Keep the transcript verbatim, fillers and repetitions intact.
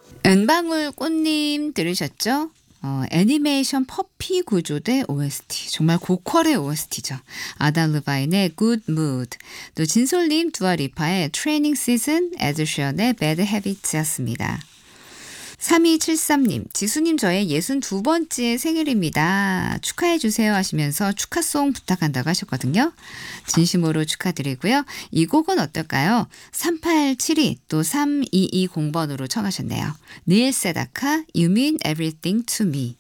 은방울 꽃님 들으셨죠? 어, 애니메이션 퍼피 구조대 오에스티. 정말 고퀄의 오에스티죠. 아담 르바인의 Good Mood. 또 진솔님 두아리파의 트레이닝 시즌, 에드시언의 Bad Habits였습니다. 삼이칠삼님, 지수님 저의 예순두 번째 생일입니다. 축하해 주세요 하시면서 축하송 부탁한다고 하셨거든요. 진심으로 축하드리고요. 이 곡은 어떨까요? 삼팔칠이 또 삼이이공 번으로 청하셨네요. 닐 세다카, You Mean Everything to Me.